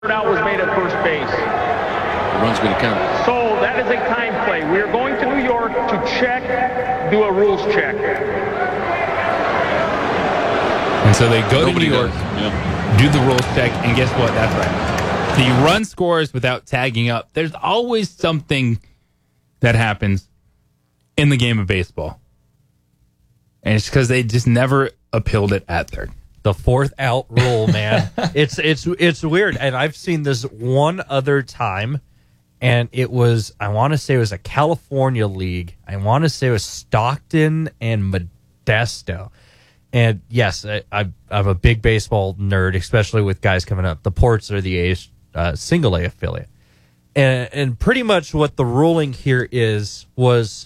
out was made at first base. The run's going to count. So that is a time play. We are going to New York to check, do a rules check. And so they go Nobody to New York, do the rules check, and guess what? That's right. The run scores without tagging up. There's always something that happens in the game of baseball. And it's because they just never appealed it at third. The fourth out rule, man. It's weird. And I've seen this one other time, and it was, I want to say it was a California league. I want to say it was Stockton and Modesto. And yes, I'm a big baseball nerd, especially with guys coming up. The Ports are the A's single A affiliate. And pretty much what the ruling here was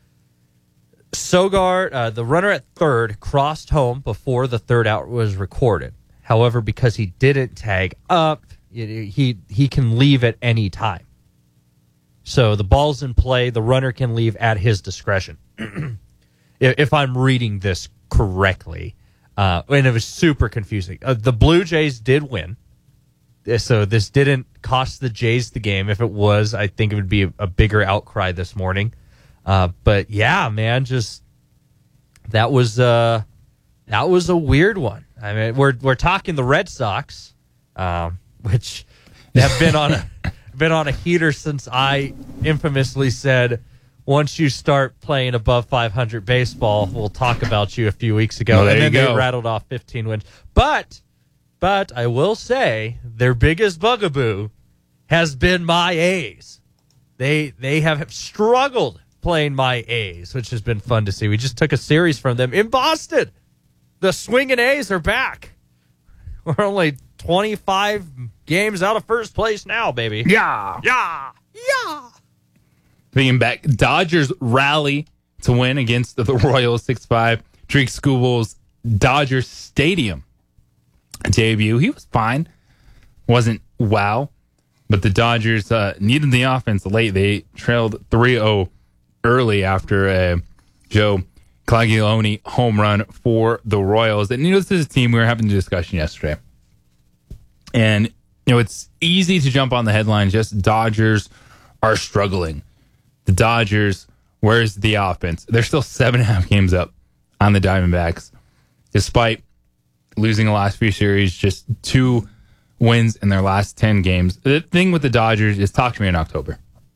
Sogard, the runner at third, crossed home before the third out was recorded. However, because he didn't tag up, he can leave at any time. So the ball's in play. The runner can leave at his discretion. If I'm reading this correctly. And it was super confusing. The Blue Jays did win. So this didn't cost the Jays the game. If it was, I think it would be a bigger outcry this morning. But yeah, man, just that was a weird one. I mean, we're talking the Red Sox, which have been on a heater since I infamously said, once you start playing above 500 baseball, we'll talk about you a few weeks ago. Well, and then they rattled off 15 wins. But I will say their biggest bugaboo has been my A's. They have struggled playing my A's, which has been fun to see. We just took a series from them in Boston. The swinging A's are back. We're only 25 games out of first place now, baby. Yeah. Being back, Dodgers rally to win against the Royals 6-5. Drake Skubals Dodgers Stadium debut. He was fine. Wasn't wow. But the Dodgers needed the offense late. They trailed 3-0 early after a Joe Clagione home run for the Royals. And, this is a team we were having a discussion yesterday. And, it's easy to jump on the headline, just Dodgers are struggling. The Dodgers, where's the offense? They're still 7.5 games up on the Diamondbacks, despite losing the last few series, just 2 wins in their last 10 games. The thing with the Dodgers is, talk to me in October.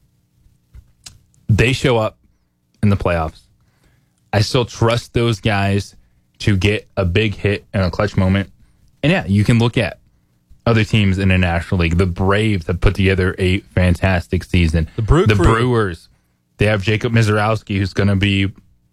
They show up in the playoffs. I still trust those guys to get a big hit in a clutch moment. And yeah, you can look at other teams in the National League. The Braves have put together a fantastic season. The Brewers, they have Jacob Mizorowski, who's going to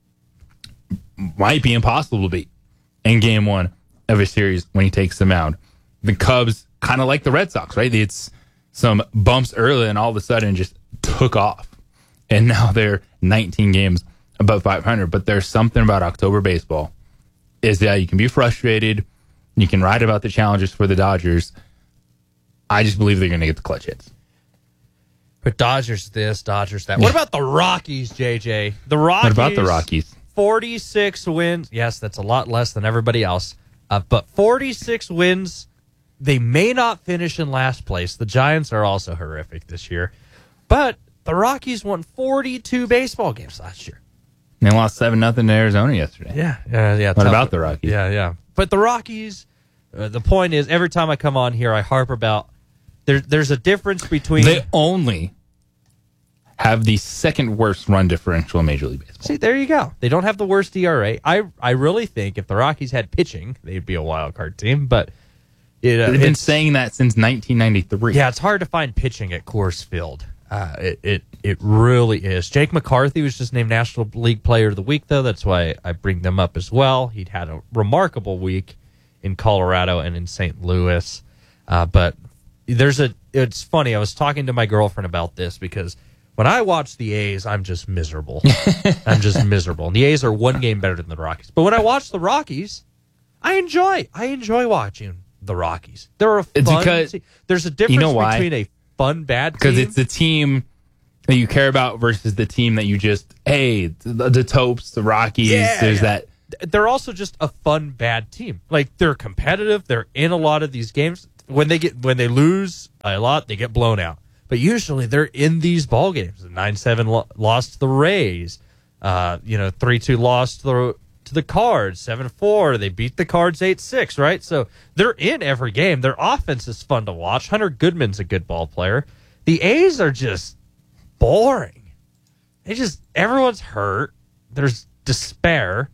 might be impossible to beat in game one of a series when he takes them out. The Cubs, kind of like the Red Sox, right? It's some bumps early and all of a sudden just took off. And now they're 19 games above 500. But there's something about October baseball is that you can be frustrated. You can write about the challenges for the Dodgers. I just believe they're going to get the clutch hits. But Dodgers this, Dodgers that. What about the Rockies, JJ? What about the Rockies? 46 wins. Yes, that's a lot less than everybody else. But 46 wins. They may not finish in last place. The Giants are also horrific this year. But the Rockies won 42 baseball games last year. They lost 7-0 to Arizona yesterday. Yeah. What about the Rockies? Yeah. But the Rockies, the point is, every time I come on here, I harp about there's a difference between... They only have the second worst run differential in Major League Baseball. See, there you go. They don't have the worst ERA. I really think if the Rockies had pitching, they'd be a wild card team. But they've been saying that since 1993. Yeah, it's hard to find pitching at Coors Field. It really is. Jake McCarthy was just named National League Player of the Week, though. That's why I bring them up as well. He'd had a remarkable week in Colorado and in St. Louis. But it's funny. I was talking to my girlfriend about this because when I watch the A's, I'm just miserable. I'm just miserable. And the A's are one game better than the Rockies. But when I watch the Rockies, I enjoy watching the Rockies. They're a fun team. There's a difference between a fun bad team. Because it's the team that you care about versus the team that you just, the Topes, the Rockies, that. They're also just a fun bad team. Like, they're competitive. They're in a lot of these games. when they lose a lot, they get blown out. But usually they're in these ball games. 9-7 lost to the Rays. 3-2 lost to the Cards. 7-4 they beat the Cards 8-6. Right, so they're in every game. Their offense is fun to watch. Hunter Goodman's a good ball player. The A's are just boring. Everyone's hurt. There's despair.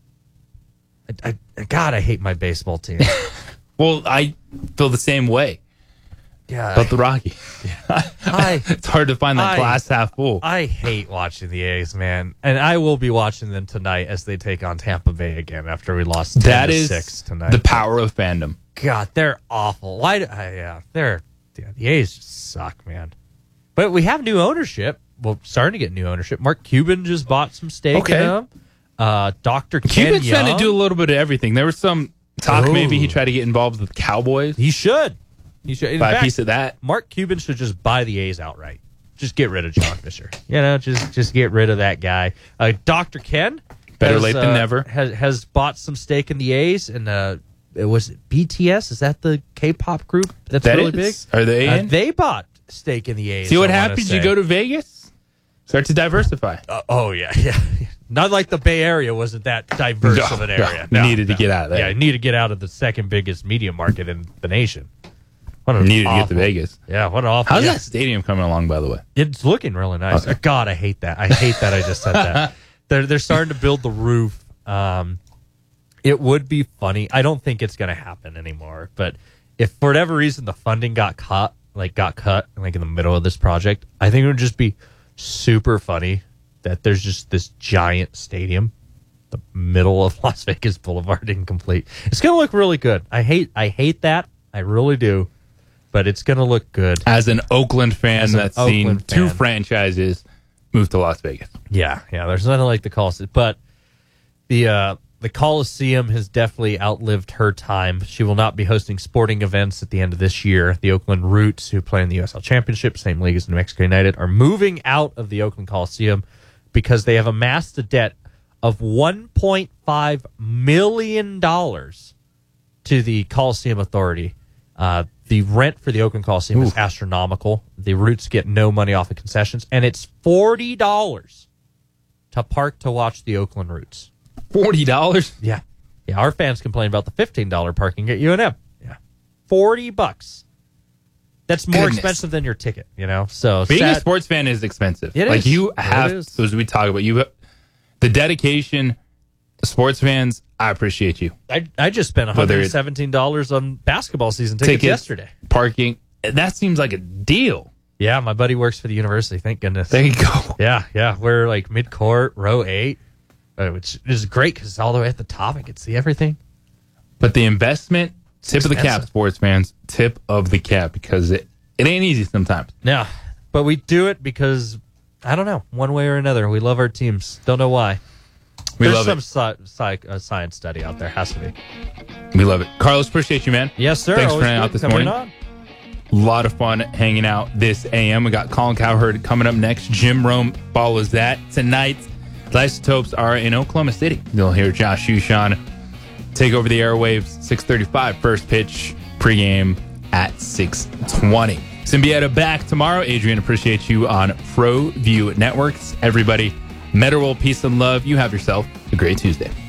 I hate my baseball team. Well, I feel the same way. Yeah, About the Rockies. It's hard to find that glass half full. I hate watching the A's, man. And I will be watching them tonight as they take on Tampa Bay again after we lost 10-6 tonight. The power of fandom. God, they're awful. The A's just suck, man. But we have new ownership. Well, starting to get new ownership. Mark Cuban just bought some stake in them. Dr. Ken Cuban's Young. trying to do a little bit of everything. There was some talk maybe he tried to get involved with the Cowboys. He should. In Buy fact, a piece of that. Mark Cuban should just buy the A's outright. Just get rid of John Fisher. Just get rid of that guy. Dr. Ken. Better late than never. Has bought some stake in the A's, and was it BTS? Is that the K-pop group that's really big? Are they in? They bought stake in the A's. See what happens? You go to Vegas, start to diversify. Yeah. Not like the Bay Area wasn't that diverse of an area. Needed to get out of there. Yeah, needed to get out of the second biggest media market in the nation. Needed to get to Vegas. Yeah, what an awful. How's that stadium coming along, by the way? It's looking really nice. Okay. God, I hate that. I just said that. They're starting to build the roof. It would be funny. I don't think it's going to happen anymore. But if for whatever reason the funding got cut in the middle of this project, I think it would just be super funny that there's just this giant stadium, the middle of Las Vegas Boulevard, incomplete. It's going to look really good. I hate that. I really do. But it's going to look good. As an Oakland fan that's seen two franchises move to Las Vegas. Yeah. There's nothing like the Coliseum. But the Coliseum has definitely outlived her time. She will not be hosting sporting events at the end of this year. The Oakland Roots, who play in the USL Championship, same league as New Mexico United, are moving out of the Oakland Coliseum because they have amassed a debt of $1.5 million to the Coliseum Authority. The rent for the Oakland Coliseum is astronomical. The Roots get no money off of concessions, and it's $40 to park to watch the Oakland Roots. $40? Yeah. Our fans complain about the $15 parking at UNM. Yeah, $40. That's more expensive than your ticket. So being a sports fan is expensive. It is. You have, as we talk about, the dedication. Sports fans, I appreciate you. I just spent $117 on basketball season tickets yesterday. Parking. That seems like a deal. Yeah, my buddy works for the university. Thank goodness. There you go. Yeah. We're like mid-court, row 8, which is great because it's all the way at the top. I can see everything. But the investment, tip of the cap, sports fans, tip of the cap, because it ain't easy sometimes. Yeah, but we do it because, I don't know, one way or another. We love our teams. Don't know why. There's some science study out there. Has to be. We love it. Carlos, appreciate you, man. Yes, sir. Thanks for hanging out this morning. A lot of fun hanging out this AM. We got Colin Cowherd coming up next. Jim Rome follows that. Tonight, the Isotopes are in Oklahoma City. You'll hear Josh Hushan take over the airwaves. 6:35 first pitch. Pregame at 6:20. Symbieta back tomorrow. Adrian, appreciate you on ProView Networks. Everybody, Meadowell, peace and love. You have yourself a great Tuesday.